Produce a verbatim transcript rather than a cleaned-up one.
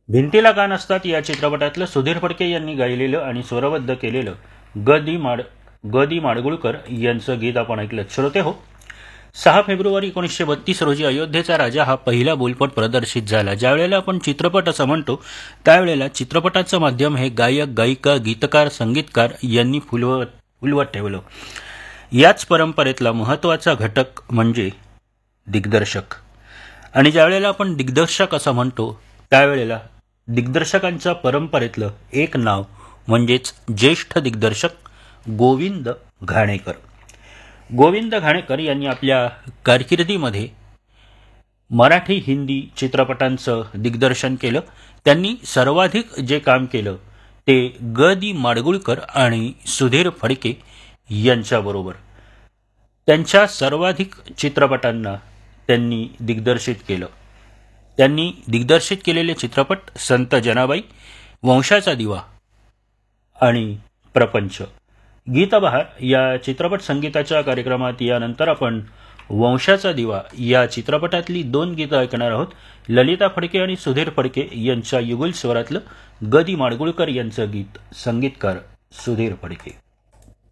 भिंतीला कान असतात या चित्रपटातलं सुधीर फडके यांनी गायलेलं आणि स्वरबद्ध केलेलं गदी माड गदी माडगुळकर यांचं गीत आपण ऐकलं. श्रोते हो, सहा फेब्रुवारी एकोणीसशे बत्तीस रोजी अयोध्येचा राजा हा पहिला बोलपट प्रदर्शित झाला. ज्यावेळेला आपण चित्रपट असं म्हणतो त्यावेळेला चित्रपटाचं माध्यम हे गायक, गायिका, गीतकार, संगीतकार यांनी फुलवत फुलवत ठेवलं. याच परंपरेतला महत्त्वाचा घटक म्हणजे दिग्दर्शक. आणि ज्यावेळेला आपण दिग्दर्शक असं म्हणतो त्यावेळेला दिग्दर्शकांच्या परंपरेतलं एक नाव म्हणजेच ज्येष्ठ दिग्दर्शक गोविंद घाणेकर. गोविंद घाणेकर यांनी आपल्या कारकिर्दीमध्ये मराठी, हिंदी चित्रपटांचं दिग्दर्शन केलं. त्यांनी सर्वाधिक जे काम केलं ते ग दि माडगुळकर आणि सुधीर फडके यांच्याबरोबर. त्यांच्या सर्वाधिक चित्रपटांना त्यांनी दिग्दर्शित केलं. त्यांनी दिग्दर्शित केलेले चित्रपट संत जनाबाई, वंशाचा दिवा आणि प्रपंच. गीतबहार या चित्रपट संगीताच्या कार्यक्रमात यानंतर आपण वंशाचा दिवा या चित्रपटातली दोन गीतं ऐकणार आहोत. ललिता फडके आणि सुधीर फडके यांच्या युगल स्वरातलं ग दि माडगुळकर यांचं गीत, संगीतकार सुधीर फडके.